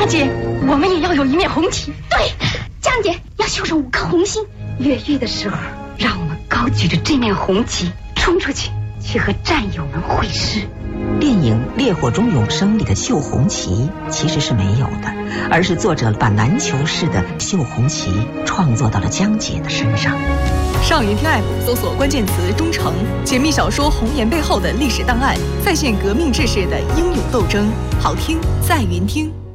姐，我们也要有一面红旗。 对，江姐要绣上5颗红心。 越狱的时候，让我们高举着这面红旗冲出去，去和战友们会师。 电影《烈火中永生》里的绣红旗其实是没有的，而是作者把篮球式的绣红旗创作到了江姐的身上。 上云听 app 搜索关键词“忠诚”，解密小说《红颜》背后的历史档案，再现革命志士的英勇斗争。好听在云听。